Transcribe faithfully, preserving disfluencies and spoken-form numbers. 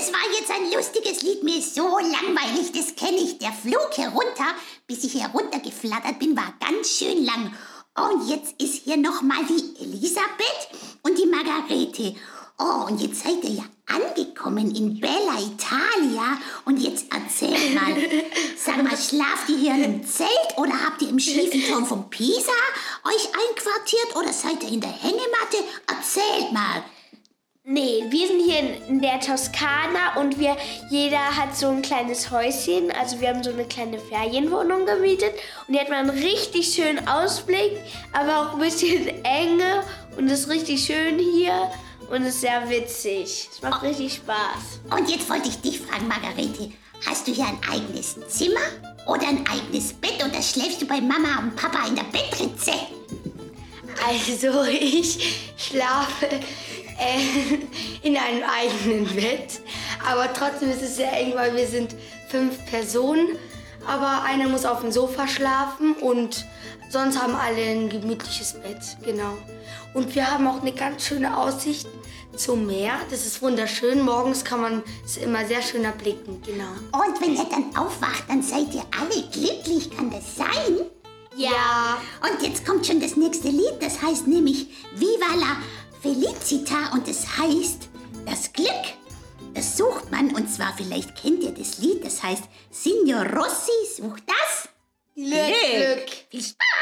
das war jetzt ein lustiges Lied. Mir ist so langweilig, das kenne ich. Der Flug herunter, bis ich heruntergeflattert bin, war ganz schön lang. Und jetzt ist hier nochmal die Elisabeth und die Margarete. Oh, und jetzt seid ihr ja angekommen in Bella Italia. Und jetzt erzählt mal, sag mal, schlaft ihr hier in einem Zelt oder habt ihr im schiefen Turm von Pisa euch einquartiert oder seid ihr in der Hängematte? Erzählt mal. Nee, wir sind hier in, in der Toskana und wir, jeder hat so ein kleines Häuschen. Also wir haben so eine kleine Ferienwohnung gemietet und die hat man einen richtig schönen Ausblick, aber auch ein bisschen enge und ist richtig schön hier und ist sehr witzig. Es macht oh. richtig Spaß. Und jetzt wollte ich dich fragen, Margarete, hast du hier ein eigenes Zimmer oder ein eigenes Bett oder schläfst du bei Mama und Papa in der Bettritze? Also ich schlafe äh, in einem eigenen Bett, aber trotzdem ist es sehr eng, weil wir sind fünf Personen, aber einer muss auf dem Sofa schlafen und sonst haben alle ein gemütliches Bett, genau. Und wir haben auch eine ganz schöne Aussicht zum Meer, das ist wunderschön, morgens kann man es immer sehr schön erblicken, genau. Und wenn ihr dann aufwacht, dann seid ihr alle glücklich, kann das sein? Ja. Und jetzt kommt schon das nächste Lied, das heißt nämlich Viva la Felicita und es heißt das Glück. Das sucht man und zwar, vielleicht kennt ihr das Lied, das heißt Signor Rossi sucht das Glück. Glück. Viel Spaß!